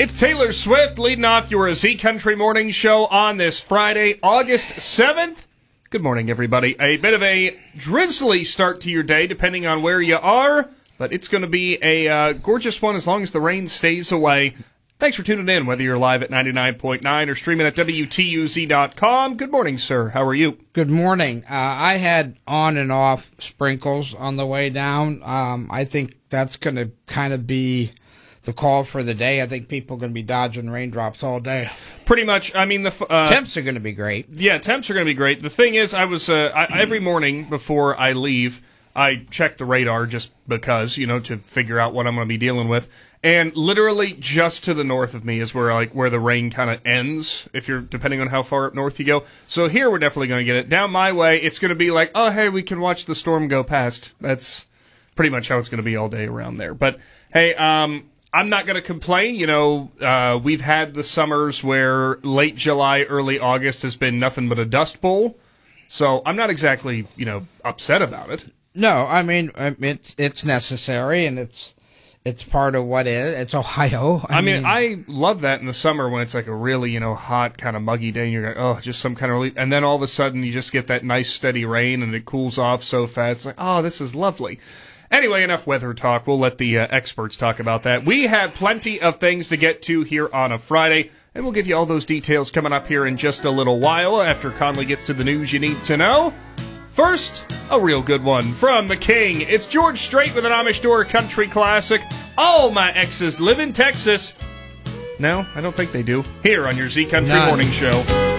It's Taylor Swift leading off your Z Country Morning Show on this Friday, August 7th. Good morning, everybody. A bit of a drizzly start to your day, depending on where you are, but it's going to be a gorgeous one as long as the rain stays away. Thanks for tuning in, whether you're live at 99.9 or streaming at WTUZ.com. Good morning, sir. How are you? Good morning. I had on and off sprinkles on the way down. I think that's going to kind of be the call for the day. I think people are going to be dodging raindrops all day. Pretty much. I mean, the temps are going to be great. Yeah, temps are going to be great. The thing is, every morning before I leave, I check the radar just because, to figure out what I'm going to be dealing with. And literally just to the north of me is where the rain kind of ends, depending on how far up north you go. So here we're definitely going to get it. Down my way, it's going to be like, oh, hey, we can watch the storm go past. That's pretty much how it's going to be all day around there. But, hey, I'm not going to complain. We've had the summers where late July, early August has been nothing but a dust bowl. So I'm not exactly, upset about it. No, I mean, it's necessary, and it's part of what is. It's Ohio. I mean, I love that in the summer when it's like a really, hot, kind of muggy day, and you're like, oh, just some kind of relief. And then all of a sudden you just get that nice steady rain, and it cools off so fast. It's like, oh, this is lovely. Anyway, enough weather talk. We'll let the experts talk about that. We have plenty of things to get to here on a Friday, and we'll give you all those details coming up here in just a little while after Conley gets to the news you need to know. First, a real good one from the King. It's George Strait with an Amish Door country classic. All my exes live in Texas. No, I don't think they do. Here on your Z Country Morning Show.